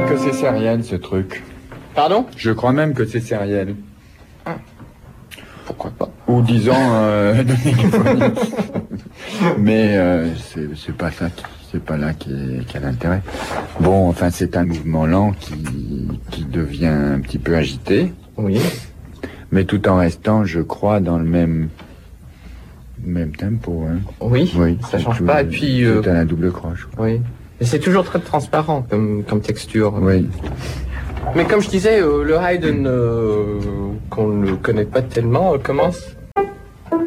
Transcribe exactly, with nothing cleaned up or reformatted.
que c'est sériel ce truc. Pardon? Je crois même que c'est sériel. Ah. Pourquoi pas? Ou disons euh, de l'hégémonie. Mais euh, c'est, c'est pas ça, qui, c'est pas là qui, est, qui a l'intérêt. Bon, enfin, c'est un mouvement lent qui, qui devient un petit peu agité. Oui. Mais tout en restant, je crois, dans le même même tempo. Hein. Oui. Oui. Ça change tout, pas. Et puis. C'est euh, à la double croche. Oui. Et c'est toujours très transparent comme comme texture. Oui. Mais comme je disais, euh, le Haydn euh, qu'on ne connaît pas tellement euh, commence